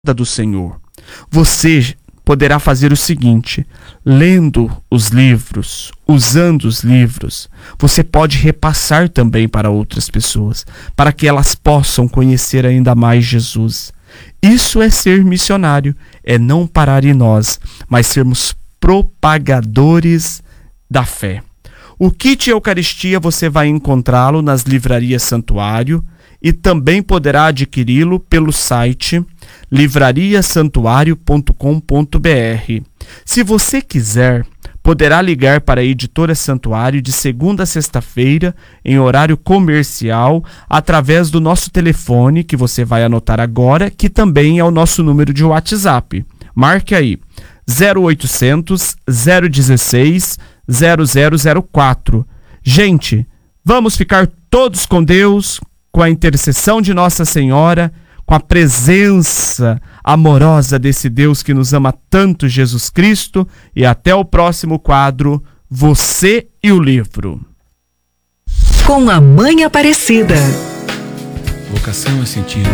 do Senhor. Você poderá fazer o seguinte: lendo os livros, usando os livros, você pode repassar também para outras pessoas, para que elas possam conhecer ainda mais Jesus. Isso é ser missionário, é não parar em nós, mas sermos propagadores da fé. O kit Eucaristia você vai encontrá-lo nas livrarias Santuário e também poderá adquiri-lo pelo site livrariasantuario.com.br. Se você quiser, poderá ligar para a Editora Santuário de segunda a sexta-feira, em horário comercial, através do nosso telefone, que você vai anotar agora, que também é o nosso número de WhatsApp. Marque aí, 0800 016 0004. Gente, vamos ficar todos com Deus, com a intercessão de Nossa Senhora, com a presença amorosa desse Deus que nos ama tanto, Jesus Cristo, e até o próximo quadro, Você e o Livro. Com a Mãe Aparecida. Vocação é sentir